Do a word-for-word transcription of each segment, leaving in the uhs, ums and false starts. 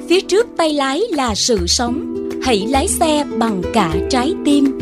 phía trước tay lái là sự sống. Hãy lái xe bằng cả trái tim.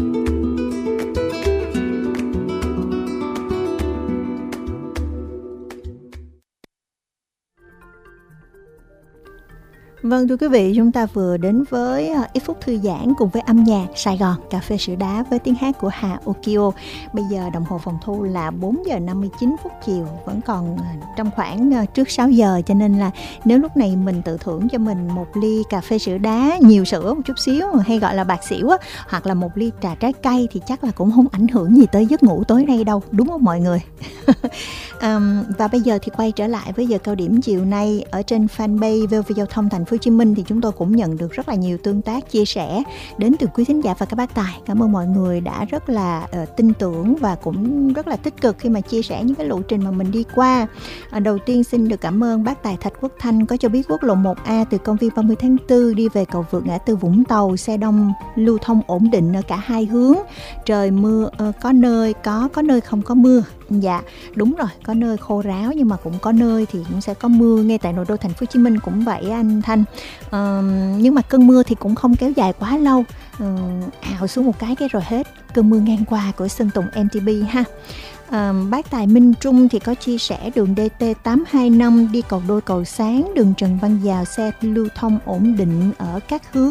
Vâng, thưa quý vị, chúng ta vừa đến với ít phút thư giãn cùng với âm nhạc Sài Gòn, cà phê sữa đá với tiếng hát của Hà Okio. Bây giờ đồng hồ phòng thu là bốn giờ năm mươi chín phút chiều, vẫn còn trong khoảng trước sáu giờ, cho nên là nếu lúc này mình tự thưởng cho mình một ly cà phê sữa đá nhiều sữa một chút xíu, hay gọi là bạc xỉu á, hoặc là một ly trà trái cây thì chắc là cũng không ảnh hưởng gì tới giấc ngủ tối nay đâu, đúng không mọi người? um, và bây giờ thì quay trở lại với giờ cao điểm chiều nay ở trên fanpage vê o vê Giao thông Thành phố Hồ Chí Minh thì chúng tôi cũng nhận được rất là nhiều tương tác chia sẻ đến từ quý thính giả và các bác tài. Cảm ơn mọi người đã rất là uh, tin tưởng và cũng rất là tích cực khi mà chia sẻ những cái lộ trình mà mình đi qua. Uh, đầu tiên xin được cảm ơn bác tài Thạch Quốc Thanh có cho biết quốc lộ một A từ công viên ba mươi tháng tư đi về cầu vượt ngã tư Vũng Tàu, xe đông lưu thông ổn định ở cả hai hướng. Trời mưa uh, có nơi có có nơi không có mưa. Dạ, đúng rồi, có nơi khô ráo nhưng mà cũng có nơi thì cũng sẽ có mưa. Ngay tại nội đô thành phố Hồ Chí Minh cũng vậy anh Thanh. Uh, nhưng mà cơn mưa thì cũng không kéo dài quá lâu, uh, ào xuống một cái cái rồi hết. Cơn mưa ngang qua của Sơn Tùng em tê pê ha. Uh, bác Tài Minh Trung thì có chia sẻ đường đê tê tám hai năm đi cầu Đôi Cầu Sáng, đường Trần Văn Dào xe lưu thông ổn định ở các hướng.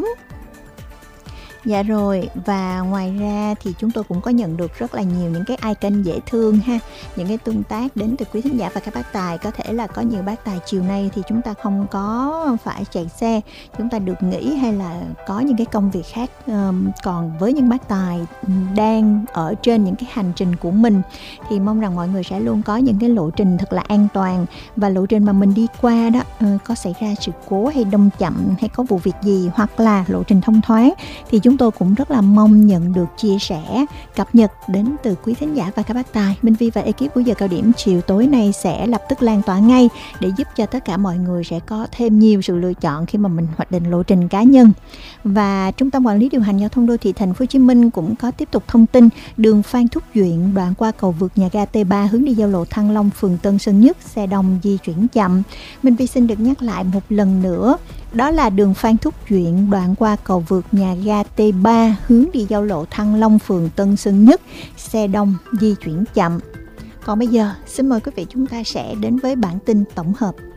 Dạ rồi, và ngoài ra thì chúng tôi cũng có nhận được rất là nhiều những cái icon dễ thương ha, những cái tương tác đến từ quý thính giả và các bác tài. Có thể là có nhiều bác tài chiều nay thì chúng ta không có phải chạy xe, chúng ta được nghỉ hay là có những cái công việc khác. Um, còn với những bác tài đang ở trên những cái hành trình của mình thì mong rằng mọi người sẽ luôn có những cái lộ trình thật là an toàn, và lộ trình mà mình đi qua đó uh, có xảy ra sự cố hay đông chậm hay có vụ việc gì hoặc là lộ trình thông thoáng thì chúng Chúng tôi cũng rất là mong nhận được chia sẻ, cập nhật đến từ quý thính giả và các bác tài. Minh Vi và ekip của giờ cao điểm chiều tối nay sẽ lập tức lan tỏa ngay để giúp cho tất cả mọi người sẽ có thêm nhiều sự lựa chọn khi mà mình hoạch định lộ trình cá nhân. Và Trung tâm Quản lý Điều hành Giao thông Đô thị Thành phố Hồ Chí Minh cũng có tiếp tục thông tin đường Phan Thúc Duyện đoạn qua cầu vượt nhà ga T ba hướng đi giao lộ Thăng Long, phường Tân Sơn Nhất, xe đông di chuyển chậm. Minh Vi xin được nhắc lại một lần nữa, đó là đường Phan Thúc Duyện đoạn qua cầu vượt nhà ga T ba hướng đi giao lộ Thăng Long, phường Tân Sơn Nhất, xe đông di chuyển chậm. Còn bây giờ xin mời quý vị chúng ta sẽ đến với bản tin tổng hợp.